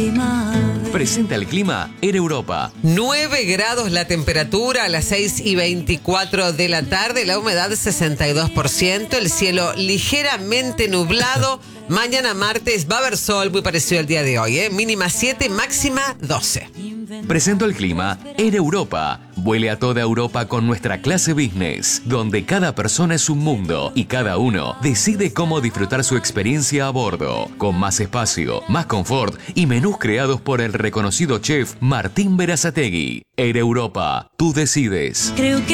Presenta el clima Air Europa. 9 grados la temperatura a las 6:24 de la tarde, la humedad 62%, el cielo ligeramente nublado. Mañana martes va a haber sol, muy parecido al día de hoy, mínima 7, máxima 12. Presento el clima Air Europa. Vuele a toda Europa con nuestra clase business, donde cada persona es un mundo y cada uno decide cómo disfrutar su experiencia a bordo, con más espacio, más confort y menús creados por el reconocido chef Martín Berazategui. Air Europa, tú decides.